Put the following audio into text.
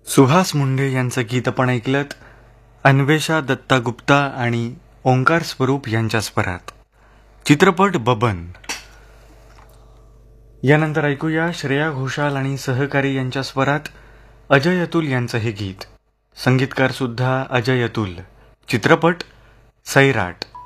सुहास मुंडे यांचं गीत आपण ऐकलत. अन्वेषा दत्ता गुप्ता आणि ओंकार स्वरूप यांच्या स्वरात. चित्रपट बबन. यानंतर ऐकूया श्रेया घोषाल आणि सहकारी यांच्या स्वरात अजय अतुल यांचं हे गीत. संगीतकार सुद्धा अजय अतुल. चित्रपट सैराट.